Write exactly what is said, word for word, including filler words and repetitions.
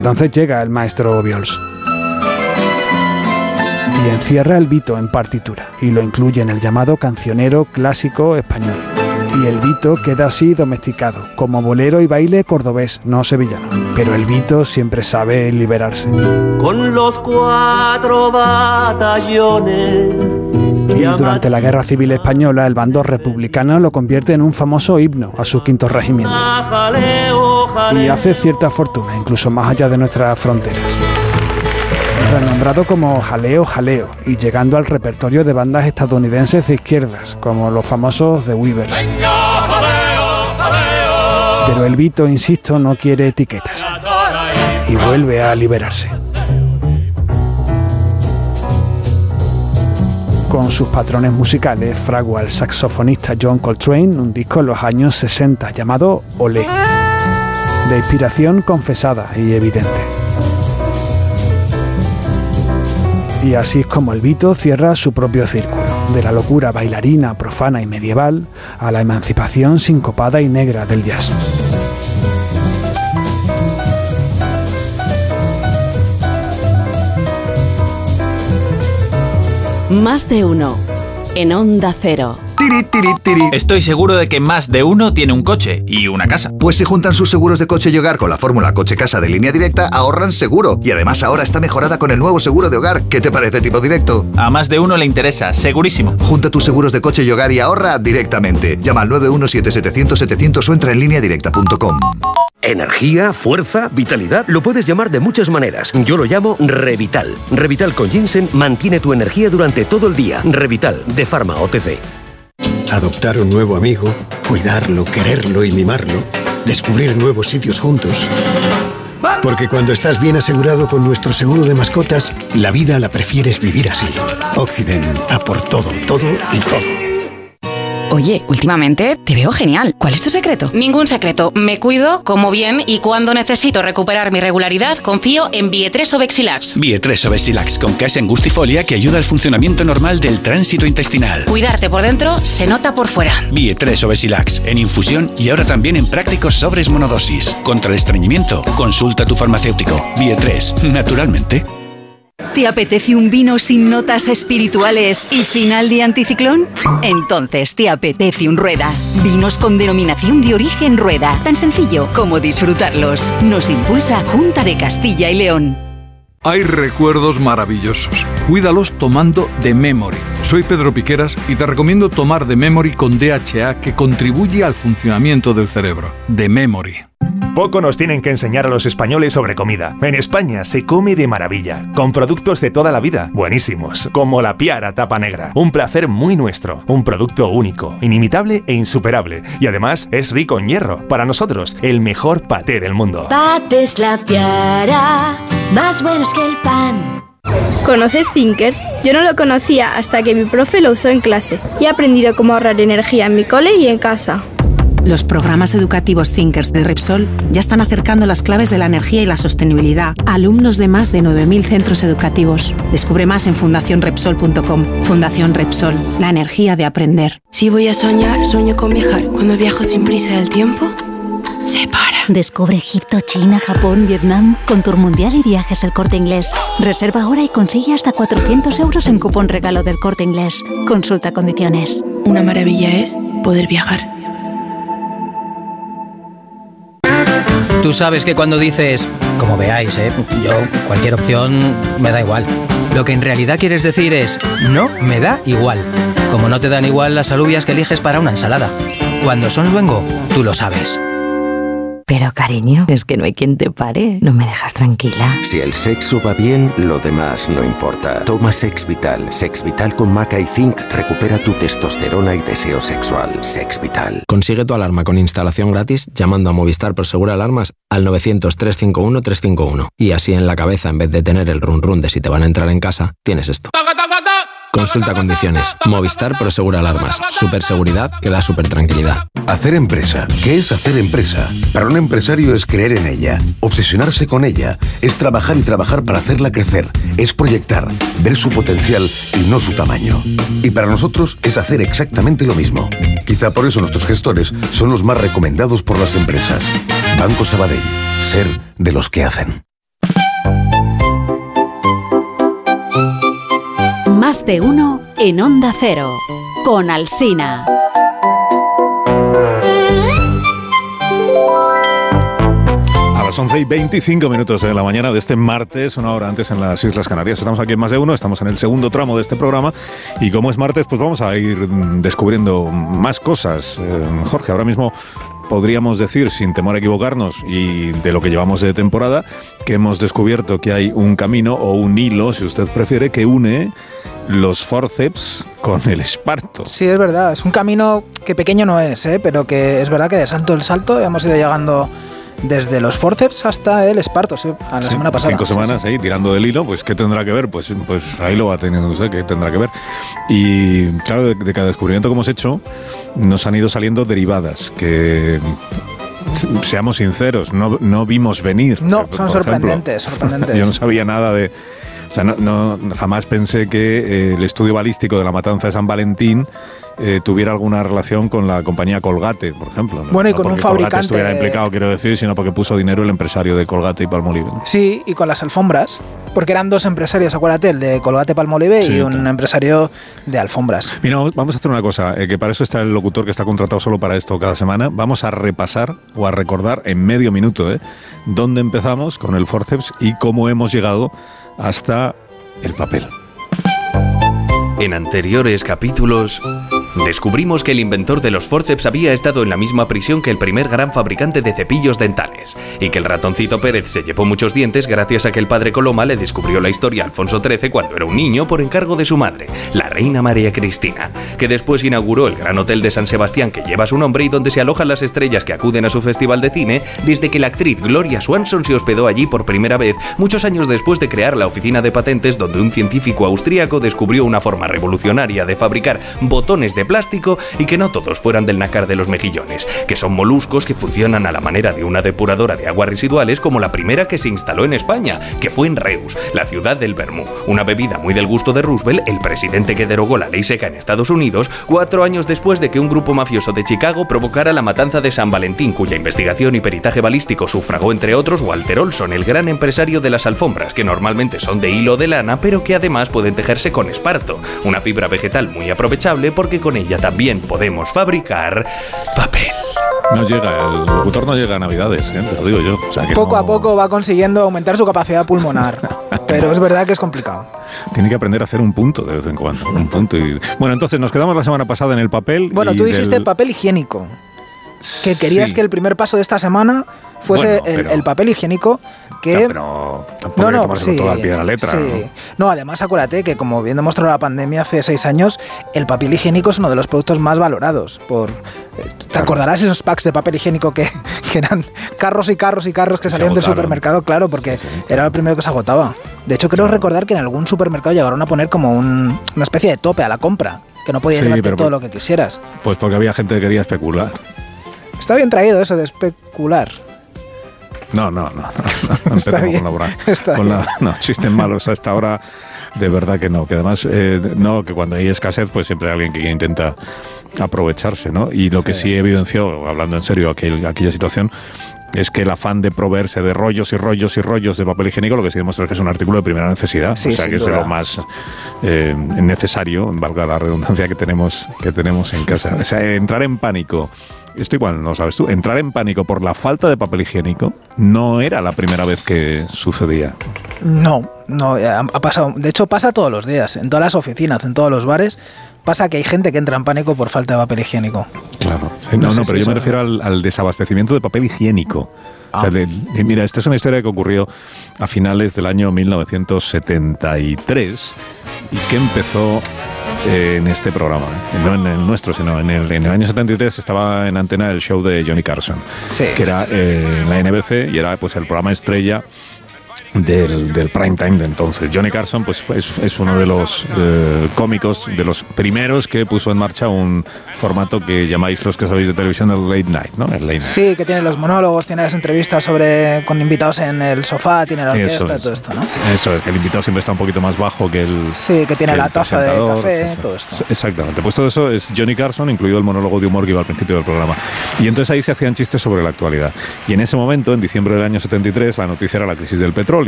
Entonces llega el maestro Obiols y encierra el vito en partitura y lo incluye en el llamado cancionero clásico español. Y el vito queda así domesticado, como bolero y baile cordobés, no sevillano. Pero el vito siempre sabe liberarse. Con los cuatro batallones. Y durante la Guerra Civil Española, el bando republicano lo convierte en un famoso himno a su quinto regimiento. Y hace cierta fortuna, incluso más allá de nuestras fronteras. Renombrado como Jaleo Jaleo y llegando al repertorio de bandas estadounidenses de izquierdas, como los famosos The Weavers. Pero el vito, insisto, no quiere etiquetas y vuelve a liberarse. Con sus patrones musicales, fragua el saxofonista John Coltrane un disco en los años sesenta llamado Olé, de inspiración confesada y evidente. Y así es como el vito cierra su propio círculo, de la locura bailarina, profana y medieval a la emancipación sincopada y negra del jazz. Más de uno, en Onda Cero. Tiri, tiri, tiri. Estoy seguro de que más de uno tiene un coche y una casa. Pues si juntan sus seguros de coche y hogar con la fórmula coche-casa de Línea Directa, ahorran seguro. Y además ahora está mejorada con el nuevo seguro de hogar. ¿Qué te parece, Tipo Directo? A más de uno le interesa, segurísimo. Junta tus seguros de coche y hogar y ahorra directamente. Llama al nueve uno siete siete cero cero setecientos o entra en línea directa punto com. Energía, fuerza, vitalidad, lo puedes llamar de muchas maneras. Yo lo llamo Revital. Revital con ginseng mantiene tu energía durante todo el día. Revital, de Pharma O T C. Adoptar un nuevo amigo, cuidarlo, quererlo y mimarlo, descubrir nuevos sitios juntos. Porque cuando estás bien asegurado con nuestro seguro de mascotas, la vida la prefieres vivir así. Occident, a por todo, todo y todo. Oye, últimamente te veo genial. ¿Cuál es tu secreto? Ningún secreto. Me cuido, como bien y cuando necesito recuperar mi regularidad, confío en Bietres Obexilax. Bietres Obexilax con K S Angustifolia que ayuda al funcionamiento normal del tránsito intestinal. Cuidarte por dentro se nota por fuera. Bietres Obexilax en infusión y ahora también en prácticos sobres monodosis. Contra el estreñimiento, consulta a tu farmacéutico. Bietres, naturalmente. ¿Te apetece un vino sin notas espirituales y final de anticiclón? Entonces te apetece un Rueda. Vinos con denominación de origen Rueda. Tan sencillo como disfrutarlos. Nos impulsa Junta de Castilla y León. Hay recuerdos maravillosos. Cuídalos tomando The Memory. Soy Pedro Piqueras y te recomiendo tomar The Memory con D H A que contribuye al funcionamiento del cerebro. The Memory. Poco nos tienen que enseñar a los españoles sobre comida. En España se come de maravilla, con productos de toda la vida, buenísimos, como la Piara Tapa Negra. Un placer muy nuestro, un producto único, inimitable e insuperable. Y además es rico en hierro. Para nosotros, el mejor paté del mundo. Patés La Piara, más buenos que el pan. ¿Conoces Thinkers? Yo no lo conocía hasta que mi profe lo usó en clase y he aprendido cómo ahorrar energía en mi cole y en casa. Los programas educativos Thinkers de Repsol ya están acercando las claves de la energía y la sostenibilidad a alumnos de más de nueve mil centros educativos. Descubre más en fundación repsol punto com. Fundación Repsol, la energía de aprender. Si voy a soñar, sueño con viajar. Cuando viajo sin prisa del tiempo, se para. Descubre Egipto, China, Japón, Vietnam con Tour Mundial y Viajes El Corte Inglés. Reserva ahora y consigue hasta cuatrocientos euros en cupón regalo del Corte Inglés. Consulta condiciones. Una maravilla es poder viajar. Tú sabes que cuando dices, como veáis, ¿eh? yo, cualquier opción me da igual. Lo que en realidad quieres decir es, no me da igual. Como no te dan igual las alubias que eliges para una ensalada. Cuando son luengo, tú lo sabes. Pero cariño, es que no hay quien te pare. No me dejas tranquila. Si el sexo va bien, lo demás no importa. Toma Sex Vital. Sex Vital con maca y zinc recupera tu testosterona y deseo sexual. Sex Vital. Consigue tu alarma con instalación gratis llamando a Movistar Prosegur Alarmas al novecientos, trescientos cincuenta y uno, trescientos cincuenta y uno. Y así en la cabeza, en vez de tener el run run de si te van a entrar en casa, tienes esto. Consulta condiciones. Movistar Prosegur Alarmas. Superseguridad que da super tranquilidad. Hacer empresa. ¿Qué es hacer empresa? Para un empresario es creer en ella, obsesionarse con ella, es trabajar y trabajar para hacerla crecer, es proyectar, ver su potencial y no su tamaño. Y para nosotros es hacer exactamente lo mismo. Quizá por eso nuestros gestores son los más recomendados por las empresas. Banco Sabadell. Ser de los que hacen. Más de uno en Onda Cero, con Alsina. A las once y veinticinco minutos de la mañana de este martes, una hora antes en las Islas Canarias. Estamos aquí en Más de Uno, estamos en el segundo tramo de este programa y como es martes, pues vamos a ir descubriendo más cosas. Eh, Jorge, ahora mismo podríamos decir, sin temor a equivocarnos, y de lo que llevamos de temporada, que hemos descubierto que hay un camino o un hilo, si usted prefiere, que une los fórceps con el esparto. Sí, es verdad, es un camino que pequeño no es, ¿eh? Pero que es verdad que de santo el salto hemos ido llegando desde los fórceps hasta el esparto, sí, a la sí, semana pasada. Cinco semanas sí, sí. ahí tirando del hilo, pues ¿qué tendrá que ver? Pues, pues ahí lo va teniendo usted, ¿qué tendrá que ver? Y claro, de, de cada descubrimiento que hemos hecho, nos han ido saliendo derivadas que, seamos sinceros, no, no vimos venir. No, por, son por sorprendentes, ejemplo, sorprendentes. Yo no sabía nada de... O sea, no, no, jamás pensé que eh, el estudio balístico de la matanza de San Valentín eh, tuviera alguna relación con la compañía Colgate, por ejemplo. ¿no? Bueno, y no con un porque fabricante... Colgate estuviera implicado, quiero decir, sino porque puso dinero el empresario de Colgate y Palmolive. Sí, y con las alfombras, porque eran dos empresarios, acuérdate, el de Colgate Palmolive sí, y un claro. empresario de alfombras. Mira, vamos a hacer una cosa, eh, que para eso está el locutor que está contratado solo para esto cada semana. Vamos a repasar o a recordar en medio minuto, ¿eh? dónde empezamos con el forceps y cómo hemos llegado hasta el papel. En anteriores capítulos descubrimos que el inventor de los forceps había estado en la misma prisión que el primer gran fabricante de cepillos dentales y que el ratoncito Pérez se llevó muchos dientes gracias a que el padre Coloma le descubrió la historia a Alfonso trece cuando era un niño por encargo de su madre, la reina María Cristina, que después inauguró el gran hotel de San Sebastián que lleva su nombre y donde se alojan las estrellas que acuden a su festival de cine desde que la actriz Gloria Swanson se hospedó allí por primera vez muchos años después de crear la oficina de patentes donde un científico austríaco descubrió una forma revolucionaria de fabricar botones de plástico y que no todos fueran del nácar de los mejillones, que son moluscos que funcionan a la manera de una depuradora de aguas residuales como la primera que se instaló en España, que fue en Reus, la ciudad del vermú, una bebida muy del gusto de Roosevelt, el presidente que derogó la ley seca en Estados Unidos, cuatro años después de que un grupo mafioso de Chicago provocara la matanza de San Valentín, cuya investigación y peritaje balístico sufragó entre otros Walter Olson, el gran empresario de las alfombras, que normalmente son de hilo de lana, pero que además pueden tejerse con esparto, una fibra vegetal muy aprovechable porque con ella también podemos fabricar papel. No llega, el locutor no llega a Navidades, ¿eh? Te lo digo yo. O sea, que poco no... a poco va consiguiendo aumentar su capacidad pulmonar, pero es verdad que es complicado. Tiene que aprender a hacer un punto de vez en cuando. Un punto y... Bueno, entonces nos quedamos la semana pasada en el papel. Bueno, y tú dijiste del... papel higiénico. Que querías sí. que el primer paso de esta semana fuese bueno, pero... el, el papel higiénico. Que... Ya, pero tampoco hay que tomárselo sí, todo al pie de la letra. Sí. ¿no? no, además acuérdate que como bien demostró la pandemia hace seis años, el papel higiénico es uno de los productos más valorados. Por, ¿Te claro. acordarás esos packs de papel higiénico que, que eran carros y carros y carros que se salían del supermercado? Claro, porque sí, sí. era el primero que se agotaba. De hecho, creo no. recordar que en algún supermercado llegaron a poner como un, una especie de tope a la compra, que no podías sí, llevarte todo por, lo que quisieras. Pues porque había gente que quería especular. Está bien traído eso de especular. No, no, no. no, no Está bien. Con la, Está con la, no, chistes malos a esta hora, de verdad que no. Que además, eh, no, que cuando hay escasez, pues siempre hay alguien que intenta aprovecharse, ¿no? Y lo que sí, sí evidenció, hablando en serio, aquel, aquella situación, es que el afán de proveerse de rollos y rollos y rollos de papel higiénico lo que sí demuestra es que es un artículo de primera necesidad. Sí, o sea, que es de lo más eh, necesario, valga la redundancia, que tenemos, que tenemos en casa. O sea, entrar en pánico... Esto igual no sabes tú. Entrar en pánico por la falta de papel higiénico no era la primera vez que sucedía. No, no, ha pasado. De hecho, pasa todos los días. En todas las oficinas, en todos los bares, pasa que hay gente que entra en pánico por falta de papel higiénico. Claro. Sí, no, no, no pero yo me refiero al, al desabastecimiento de papel higiénico. Ah. O sea, de, de, mira, esta es una historia que ocurrió a finales del año mil novecientos setenta y tres y que empezó... Eh, en este programa, ¿eh? No en el nuestro, sino en el, en el año setenta y tres estaba en antena el show de Johnny Carson, sí. que era eh, en la N B C y era pues el programa estrella del, del prime time de entonces. Johnny Carson pues es, es uno de los eh, cómicos, de los primeros que puso en marcha un formato que llamáis los que sabéis de televisión el late night, ¿no? El late night. Sí, que tiene los monólogos, tiene las entrevistas sobre con invitados en el sofá, tiene la orquesta, todo esto, ¿no? Eso es, que el invitado siempre está un poquito más bajo que el Sí, que tiene que la taza de café, todo esto. Exactamente, pues todo eso es Johnny Carson, incluido el monólogo de humor que iba al principio del programa. Y entonces ahí se hacían chistes sobre la actualidad. Y en ese momento, en diciembre del año setenta y tres, la noticia era la crisis del petróleo.